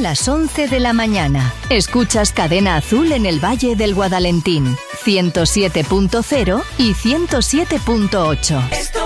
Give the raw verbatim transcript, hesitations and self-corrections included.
las once de la mañana. Escuchas Cadena Azul en el Valle del Guadalentín, ciento siete punto cero y ciento siete punto ocho. Esto